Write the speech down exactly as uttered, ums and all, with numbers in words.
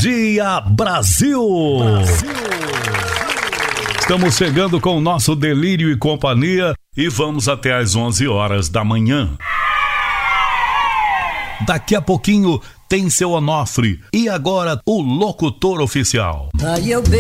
dia, Brasil! Brasil! Estamos chegando com o nosso Delírio e Companhia e vamos até às onze horas da manhã. Daqui a pouquinho tem seu Onofre e agora o locutor oficial.